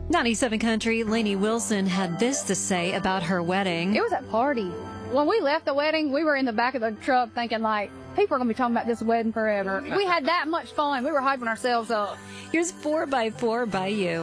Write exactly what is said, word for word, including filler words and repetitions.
ninety-seven Country, Lainey Wilson had this to say about her wedding. It was a party. When we left the wedding, we were in the back of the truck thinking, like, people are going to be talking about this wedding forever. We had that much fun. We were hyping ourselves up. Here's four by four by you.